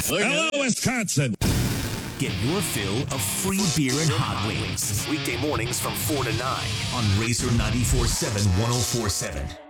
Hello, Wisconsin. Get your fill of free beer and hot wings. Weekday mornings from 4 to 9 on Razor 94.7 104.7.